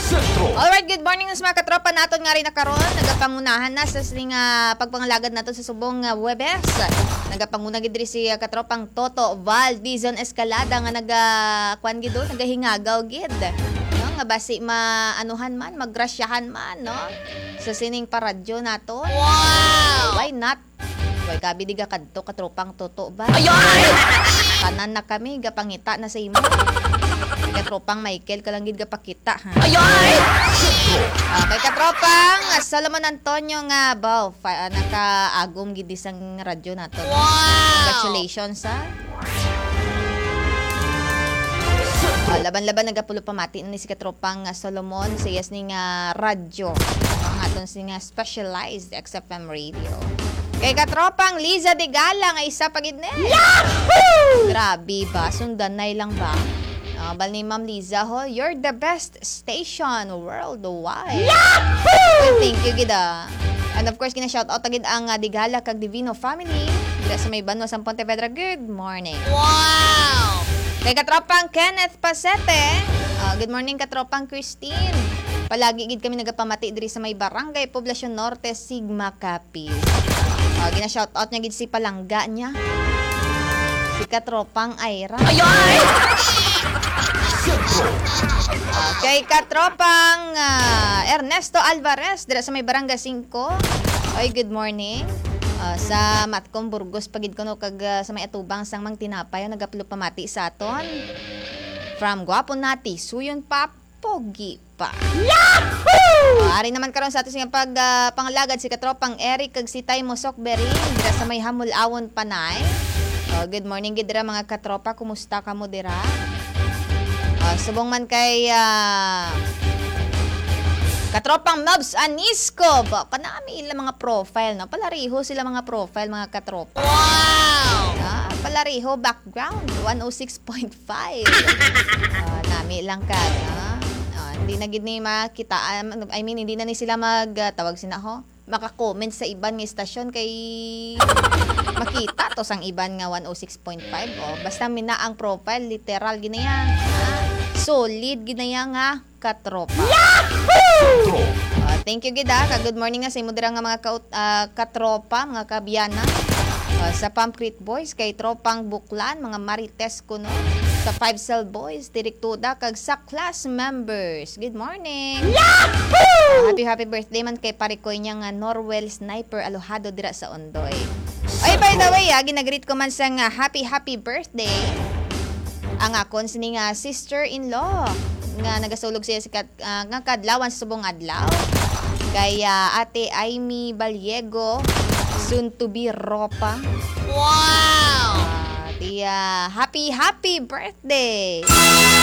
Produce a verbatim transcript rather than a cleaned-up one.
Alright, good morning sa mga katropa naton nga rin na karon. Nagapangunahan na sa sining uh, pagpangalagad naton sa subong uh, Webes. Nagapanguna gid diri si uh, katropang Toto Val Dizon Escalada nga naga kwan gid do, nagahingagaw gid. No, nga basi maanuhan man, maggrasyahan man, no? Sa sining paradyo naton. Wow! Why not? Why kabi di ka kadto katropang Toto Val. Ayoy! Kanan na kami gapangita na sa imo. Katropang Michael ka lang gid gapakita ha. Ayoy! Okay, katropang Solomon Antonio nga baw uh, nakaagom gid isang radyo nato. Wow! Congratulations ha. Uh, laban-laban nagapulo pamati ni si katropang uh, Solomon sa yes ning uh, radyo. Ang aton sing uh, specialized X F M radio. Kay katropang Liza de Gala nga isa pagid ne. Yahoo! Grabe ba sundan nay lang ba? Uh, bal ni Ma'am Liza ho, you're the best station worldwide. Yahoo! Well, thank you gida. And of course, kina-shout out agad ang uh, Digala kag Divino family. Dira sa may Banwa sa Pontevedra. Good morning. Wow! Kay katropang Kenneth Pasete. Uh, good morning katropang Christine. Palagi gid kami nagapamati diri sa may Barangay Poblacion Norte, Sigma Capiz. Uh, gina-shout out niya gid si palangga niya. Si katropang Ira. Ayoy! Okay, katropang uh, Ernesto Alvarez dira sa may Barangay Cinco. Oy, good morning. Uh, sa Matcom Burgos pagid kuno kag uh, sa may atubang sang mang tinapay nagaplo pamati sa aton. From Guapo Nati, suyon pa pogi pa. Yahoo! Uh, ari naman karon sa ato sing pag uh, panglagad si katropang Eric kag si Tay Mosokberi dira sa may Hamulawon Panay. Uh, good morning gid dira mga katropa, kumusta ka mo dira? Uh, subong man kay uh, katropang Mobs Anisco ba kanami ilang mga profile no, palariho sila mga profile mga katropa. Wow! Uh, palariho background one oh six point five. uh, nami lang ka uh, uh, hindi na gid ni makita, I mean hindi na ni sila mag uh, tawag sina ho maka-comment sa iban nga istasyon kay makita to sang iban nga one oh six point five. O basta mina ang profile literal ginaya ha? Solid ginaya nga katropa. Yahoo! Uh, thank you gid ha. Good morning nga sa imo dira nga mga ka, uh, katropa, mga kabiyana. Uh, sa Pampcrit Boys kay tropang Buklan, mga Marites kuno. Sa Five Cell Boys, direktuda kag sa class members. Good morning. Yahoo! Uh, happy happy birthday man kay parikoy niya nga Norwell Sniper Alohado dira sa Ondoy. Ay, by the way, ah, ginagreet ko man sa nga happy happy birthday ang akon sini nga sister-in-law nga nagasulog siya sa uh, nga kadlawan sa subong adlaw. Kaya Ate Amy Baliego, soon to be Ropa. Wow! Uh, the, uh, happy happy birthday!